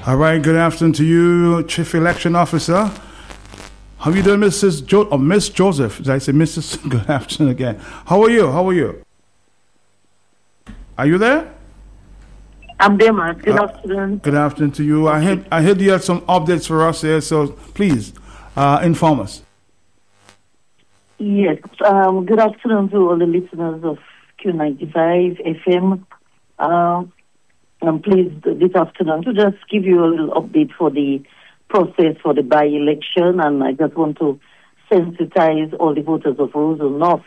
All right, good afternoon to you, Chief Election Officer. How are you doing, Miss Joseph? Did I say Mrs.? Good afternoon again. How are you? Are you there? I'm there, man. Good afternoon. Good afternoon to you. I heard you had some updates for us here, so please inform us. Yes. Good afternoon to all the listeners of Q95 FM. I'm pleased this afternoon to just give you a little update for the process for the by-election, and I just want to sensitize all the voters of Roseau North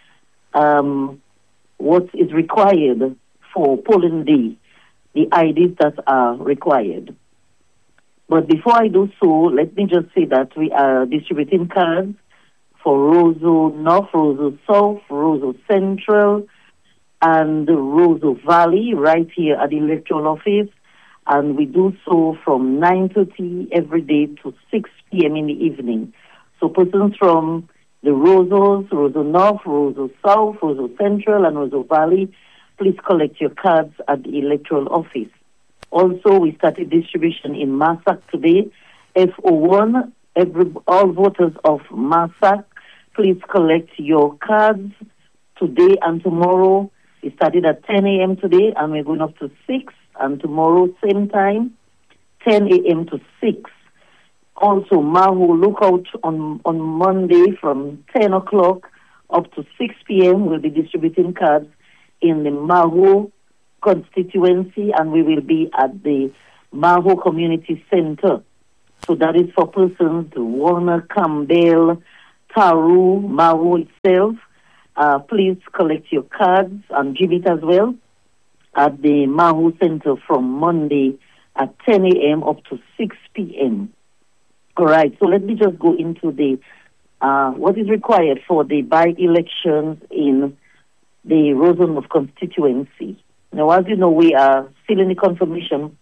what is required for polling day, the IDs that are required. But before I do so, let me just say that we are distributing cards for Roseau North, Roseau South, Roseau Central, and Roseau Valley right here at the electoral office. And we do so from 9:30 every day to 6 p.m. in the evening. So persons from the Roseaus, Roseau North, Roseau South, Roseau Central, and Roseau Valley, please collect your cards at the electoral office. Also, we started distribution in Massac today. FO1, all voters of Massac, please collect your cards today and tomorrow. We started at 10 a.m. today, and we're going up to 6, and tomorrow, same time, 10 a.m. to 6. Also, Mahu, look out on Monday from 10 o'clock up to 6 p.m. We'll be distributing cards in the Mahu constituency, and we will be at the Mahu Community Center. So that is for persons to Warner, Campbell, Taru, Mahu itself. Please collect your cards and give it as well at the Mahu Center from Monday at 10 a.m. up to 6 p.m. All right, so let me just go into the what is required for the by-elections in the Roseau North constituency. Now, as you know, we are still in the confirmation,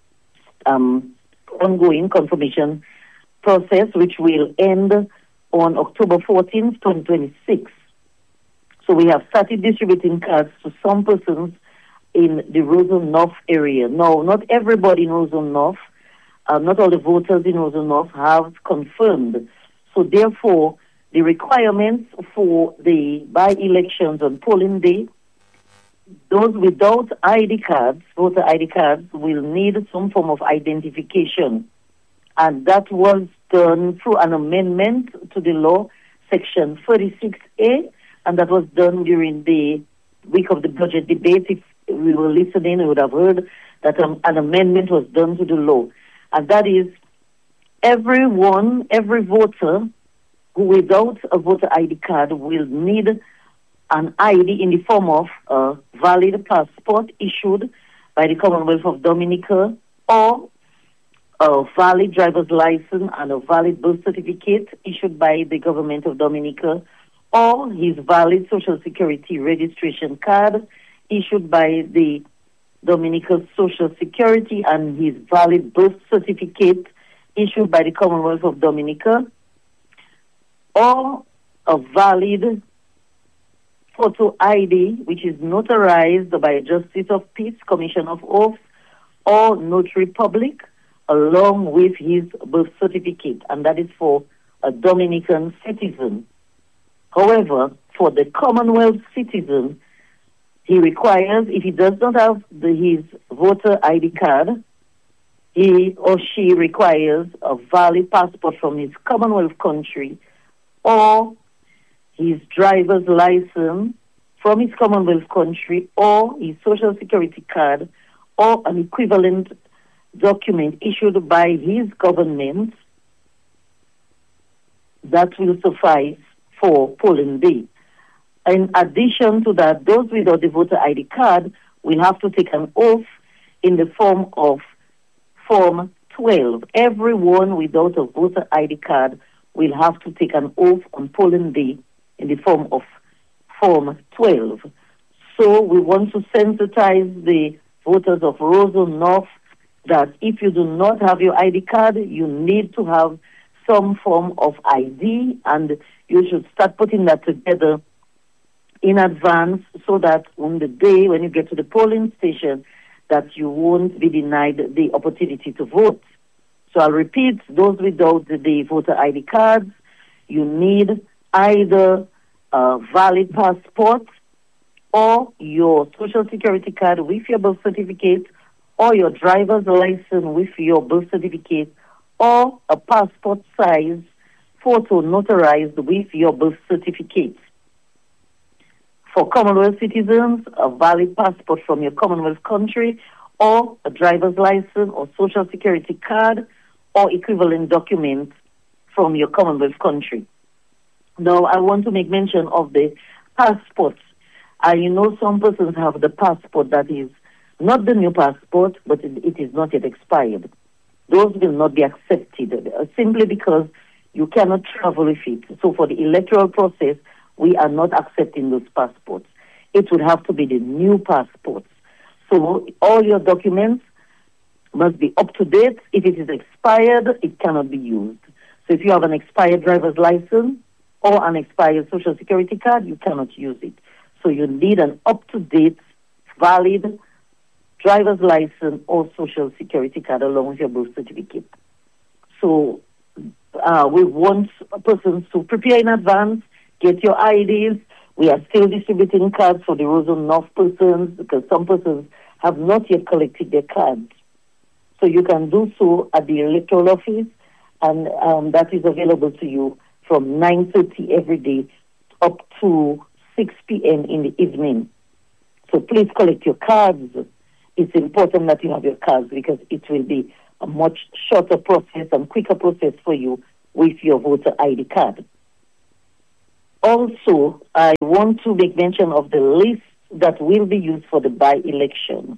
ongoing confirmation process, which will end on October 14th, 2026. So we have started distributing cards to some persons in the Roseau North area. No, not everybody in Roseau North, not all the voters in Roseau North have confirmed. So therefore, the requirements for the by-elections on polling day, those without ID cards, voter ID cards, will need some form of identification. And that was done through an amendment to the law, Section 36A, and that was done during the week of the budget debate. If we were listening, we would have heard that an amendment was done to the law. And that is every voter who without a voter ID card will need an ID in the form of a valid passport issued by the Commonwealth of Dominica, or a valid driver's license and a valid birth certificate issued by the Government of Dominica, or his valid Social Security registration card issued by the Dominica Social Security, and his valid birth certificate issued by the Commonwealth of Dominica, or a valid photo ID which is notarized by a Justice of Peace, Commission of Oaths, or Notary Public, along with his birth certificate, and that is for a Dominican citizen. However, for the Commonwealth citizen, he requires, if he does not have his voter ID card, he or she requires a valid passport from his Commonwealth country, or his driver's license from his Commonwealth country, or his Social Security card, or an equivalent document issued by his government. That will suffice for polling day. In addition to that, those without the voter ID card will have to take an oath in the form of Form 12. Everyone without a voter ID card will have to take an oath on polling day in the form of Form 12. So we want to sensitize the voters of Roseau North that if you do not have your ID card, you need to have some form of ID, and you should start putting that together in advance so that on the day when you get to the polling station, that you won't be denied the opportunity to vote. So I'll repeat, those without the voter ID cards, you need either a valid passport or your social security card with your birth certificate, or your driver's license with your birth certificate, or a passport size photo notarized with your birth certificate. For Commonwealth citizens, a valid passport from your Commonwealth country, or a driver's license or social security card or equivalent document from your Commonwealth country. Now, I want to make mention of the passports. You know, some persons have the passport that is not the new passport, but it is not yet expired. Those will not be accepted simply because you cannot travel with it. So for the electoral process, we are not accepting those passports. It would have to be the new passports. So all your documents must be up to date. If it is expired, it cannot be used. So if you have an expired driver's license or an expired social security card, you cannot use it. So you need an up-to-date, valid driver's license or social security card along with your birth certificate. So we want persons to prepare in advance, get your IDs. We are still distributing cards for the Roseau North persons because some persons have not yet collected their cards. So you can do so at the electoral office, and that is available to you from 9:30 every day up to 6 p.m. in the evening. So please collect your cards. It's important that you have your cards because it will be a much shorter process and quicker process for you with your voter ID card. Also, I want to make mention of the list that will be used for the by-election.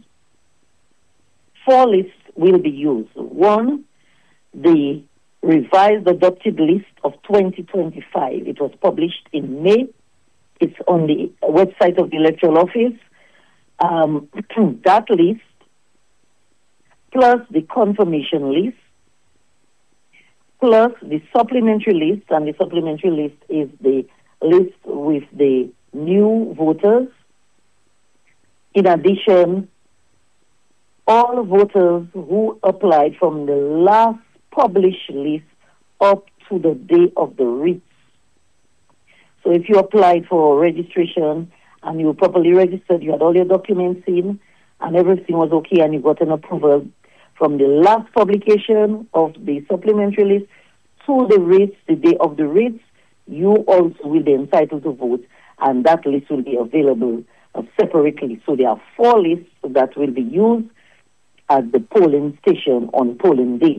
4 lists will be used. 1, the revised adopted list of 2025. It was published in May. It's on the website of the electoral office. That list, plus the confirmation list, plus the supplementary list, and the supplementary list is the list with the new voters. In addition, all voters who applied from the last published list up to the day of the writ. So if you applied for registration and you were properly registered, you had all your documents in, and everything was okay, and you got an approval from the last publication of the supplementary list to the writs, the day of the writs, you also will be entitled to vote, and that list will be available separately. So there are 4 lists that will be used at the polling station on polling day.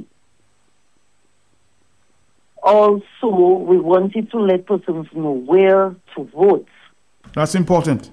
Also, we wanted to let persons know where to vote. That's important.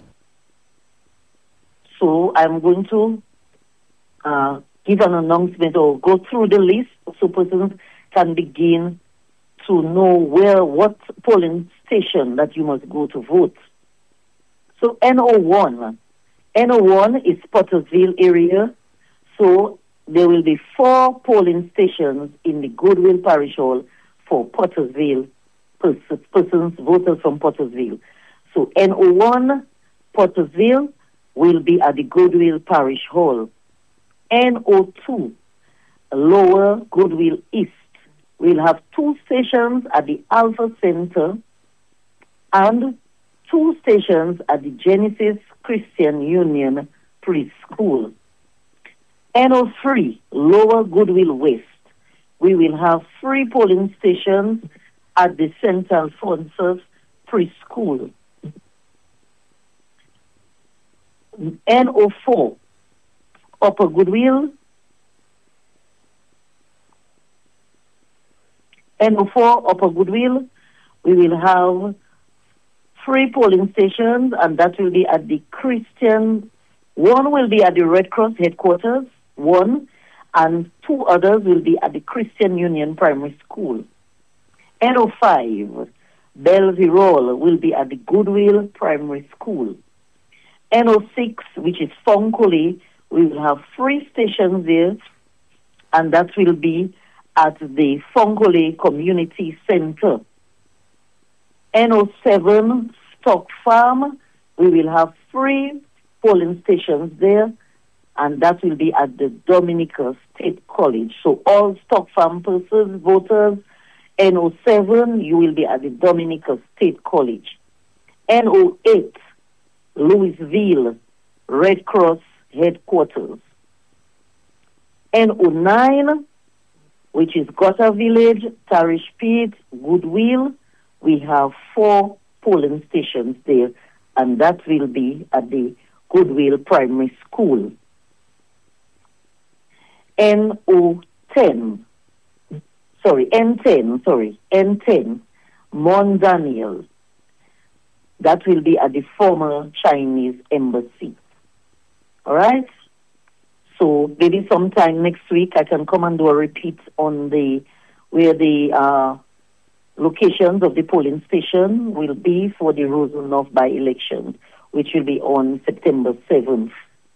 So I'm going to give an announcement or go through the list so persons can begin to know what polling station that you must go to vote. So NO1 is Pottersville area. So there will be 4 polling stations in the Goodwill Parish Hall for Pottersville, persons, voters from Pottersville. So NO1, Pottersville, will be at the Goodwill Parish Hall. NO2, Lower Goodwill East, will have 2 stations at the Alpha Center and 2 stations at the Genesis Christian Union Preschool. NO3, Lower Goodwill West, we will have 3 polling stations at the St. Alphonsus Preschool. NO4, Upper Goodwill. NO4, Upper Goodwill, we will have 3 polling stations, and that will be at the Christian. 1 will be at the Red Cross headquarters, 1, and 2 others will be at the Christian Union Primary School. NO5, Belvirol, will be at the Goodwill Primary School. NO6, which is Fonkole, we will have 3 stations there, and that will be at the Fonkole Community Center. NO7, Stock Farm, we will have 3 polling stations there, and that will be at the Dominica State College. So all Stock Farm persons, voters, NO7, you will be at the Dominica State College. NO8, Louisville, Red Cross Headquarters. NO9, which is Gotta Village, Tarish Pete, Goodwill, we have 4 polling stations there, and that will be at the Goodwill Primary School. N10, Mont Daniel. That will be at the former Chinese embassy. All right? So maybe sometime next week I can come and do a repeat on where the locations of the polling station will be for the Rosenhoff by-election, which will be on September 7th.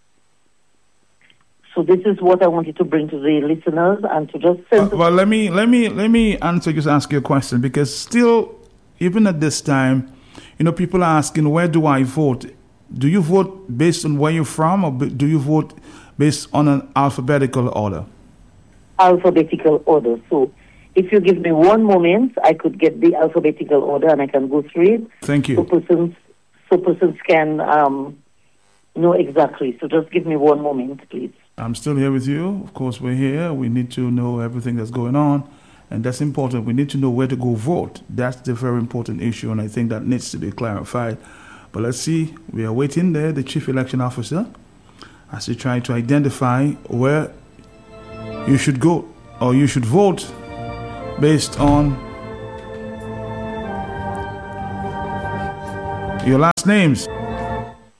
So this is what I wanted to bring to the listeners and to just send. Well, let me ask you a question, because still, even at this time, people are asking, where do I vote? Do you vote based on where you're from, or do you vote based on an alphabetical order? Alphabetical order. So if you give me one moment, I could get the alphabetical order and I can go through it. Thank you. So persons can know exactly. So just give me one moment, please. I'm still here with you. Of course, we're here. We need to know everything that's going on, and that's important. We need to know where to go vote. That's the very important issue, and I think that needs to be clarified. But let's see. We are waiting there, the Chief Election Officer, as you try to identify where you should go or you should vote based on your last names.